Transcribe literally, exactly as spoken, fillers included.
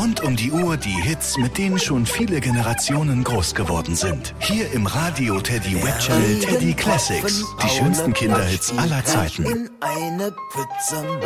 Rund um die Uhr die Hits, mit denen schon viele Generationen groß geworden sind. Hier im Radio Teddy Web Channel Teddy Classics. Die schönsten Kinderhits aller Zeiten.